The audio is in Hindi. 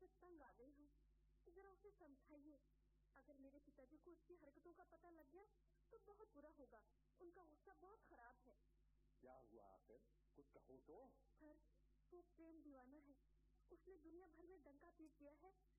तंग आ गई हूँ। जरा उसे समझाइए, अगर मेरे पिताजी को उसकी हरकतों का पता लग गया तो बहुत बुरा होगा। उनका गुस्सा बहुत खराब है। क्या हुआ आखिर, कुछ कहो तो। सर, वो प्रेम दीवाना है। उसने दुनिया भर में डंका पीट दिया है